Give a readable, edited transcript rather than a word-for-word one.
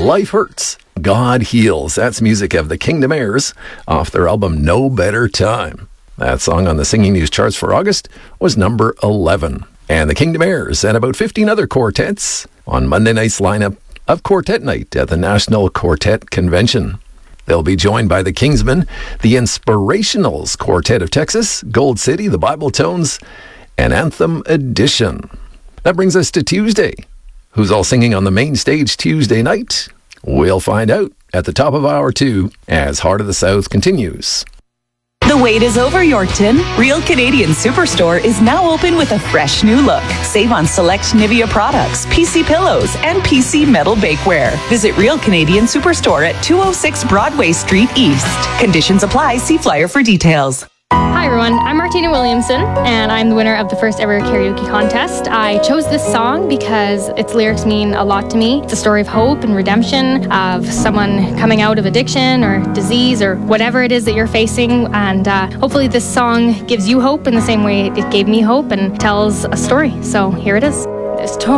Life Hurts, God Heals. That's music of the Kingdom Heirs off their album No Better Time. That song on the Singing News charts for August was number 11. And the Kingdom Heirs and about 15 other quartets on Monday night's lineup of Quartet Night at the National Quartet Convention. They'll be joined by the Kingsmen, the Inspirationals Quartet of Texas, Gold City, the Bible Tones, and Anthem Edition. That brings us to Tuesday. Who's all singing on the main stage Tuesday night? We'll find out at the top of hour 2 as Heart of the South continues. The wait is over, Yorkton. Real Canadian Superstore is now open with a fresh new look. Save on select Nivea products, PC pillows, and PC metal bakeware. Visit Real Canadian Superstore at 206 Broadway Street East. Conditions apply. See flyer for details. Hi everyone, I'm Martina Williamson and I'm the winner of the first ever karaoke contest. I chose this song because its lyrics mean a lot to me. It's a story of hope and redemption, of someone coming out of addiction or disease or whatever it is that you're facing, and hopefully this song gives you hope in the same way it gave me hope and tells a story. So here it is. This